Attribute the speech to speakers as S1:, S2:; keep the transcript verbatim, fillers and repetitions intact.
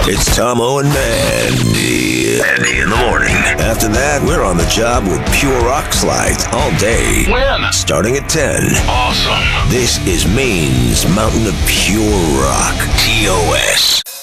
S1: It's Tomo and Mandy. Mandy in the morning. After that, we're on the job with Pure Rock Slides all day.
S2: When?
S1: Starting at ten.
S2: Awesome.
S1: This is Maine's Mountain of Pure Rock. T O S.